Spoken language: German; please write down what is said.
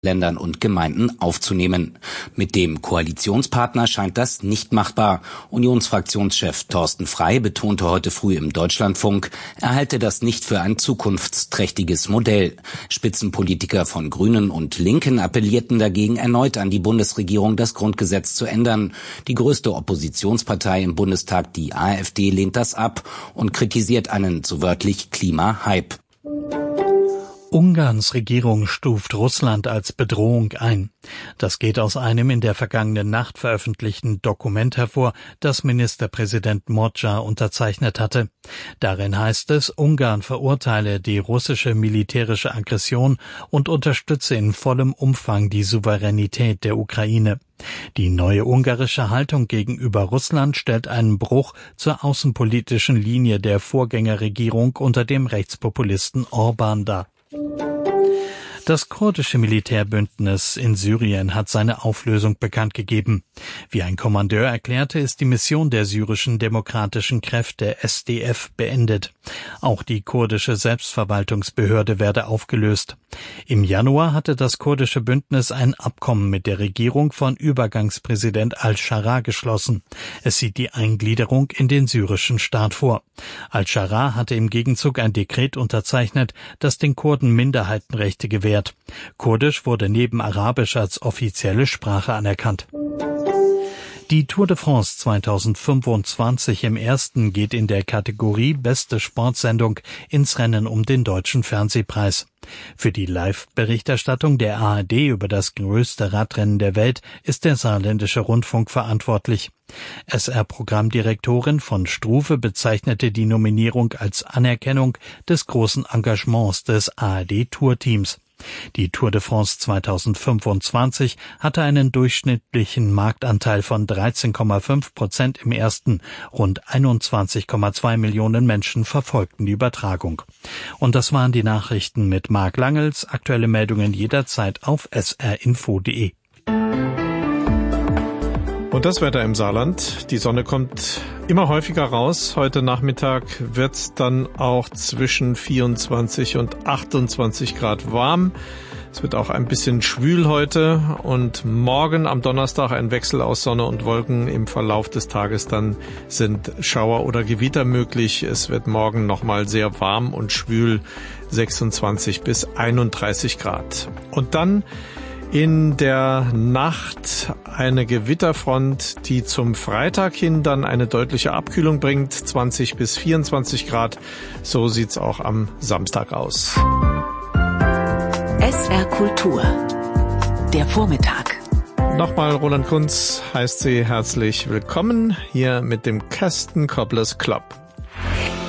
Ländern und Gemeinden aufzunehmen. Mit dem Koalitionspartner scheint das nicht machbar. Unionsfraktionschef Thorsten Frey betonte heute früh im Deutschlandfunk, er halte das nicht für ein zukunftsträchtiges Modell. Spitzenpolitiker von Grünen und Linken appellierten dagegen erneut an die Bundesregierung, das Grundgesetz zu ändern. Die größte Oppositionspartei im Bundestag, die AfD, lehnt das ab und kritisiert einen, so wörtlich, Klima-Hype. Ungarns Regierung stuft Russland als Bedrohung ein. Das geht aus einem in der vergangenen Nacht veröffentlichten Dokument hervor, das Ministerpräsident Mocsa unterzeichnet hatte. Darin heißt es, Ungarn verurteile die russische militärische Aggression und unterstütze in vollem Umfang die Souveränität der Ukraine. Die neue ungarische Haltung gegenüber Russland stellt einen Bruch zur außenpolitischen Linie der Vorgängerregierung unter dem Rechtspopulisten Orbán dar. Das kurdische Militärbündnis in Syrien hat seine Auflösung bekannt gegeben. Wie ein Kommandeur erklärte, ist die Mission der syrischen demokratischen Kräfte SDF beendet. Auch die kurdische Selbstverwaltungsbehörde werde aufgelöst. Im Januar hatte das kurdische Bündnis ein Abkommen mit der Regierung von Übergangspräsident al-Schara geschlossen. Es sieht die Eingliederung in den syrischen Staat vor. Al-Schara hatte im Gegenzug ein Dekret unterzeichnet, das den Kurden Minderheitenrechte gewährt. Kurdisch wurde neben Arabisch als offizielle Sprache anerkannt. Die Tour de France 2025 im ersten geht in der Kategorie Beste Sportsendung ins Rennen um den Deutschen Fernsehpreis. Für die Live-Berichterstattung der ARD über das größte Radrennen der Welt ist der Saarländische Rundfunk verantwortlich. SR-Programmdirektorin von Struve bezeichnete die Nominierung als Anerkennung des großen Engagements des ARD-Tourteams. Die Tour de France 2025 hatte einen durchschnittlichen Marktanteil von 13,5% im ersten. Rund 21,2 Millionen Menschen verfolgten die Übertragung. Und das waren die Nachrichten mit Marc Langels. Aktuelle Meldungen jederzeit auf srinfo.de. Und das Wetter im Saarland. Die Sonne kommt immer häufiger raus. Heute Nachmittag wird's dann auch zwischen 24 und 28 Grad warm. Es wird auch ein bisschen schwül heute und morgen am Donnerstag ein Wechsel aus Sonne und Wolken. Im Verlauf des Tages dann sind Schauer oder Gewitter möglich. Es wird morgen nochmal sehr warm und schwül, 26 bis 31 Grad. Und dann in der Nacht eine Gewitterfront, die zum Freitag hin dann eine deutliche Abkühlung bringt, 20 bis 24 Grad. So sieht's auch am Samstag aus. SR Kultur, der Vormittag. Nochmal Roland Kunz heißt Sie herzlich willkommen hier mit dem Kirsten Cobblers Club.